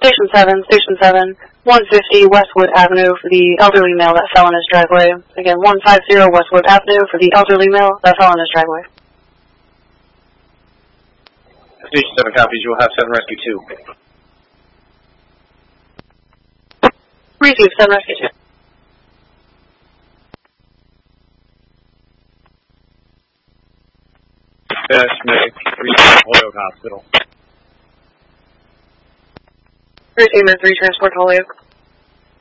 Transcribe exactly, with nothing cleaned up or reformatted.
Station seven, Station seven, one fifty Westwood Avenue for the elderly male that fell in his driveway. Again, one fifty Westwood Avenue for the elderly male that fell in his driveway. Station seven copies, you will have seven Rescue two. Receive seven Rescue two. Best medic, three Holyoke Hospital. Receive three Transport Holyoke.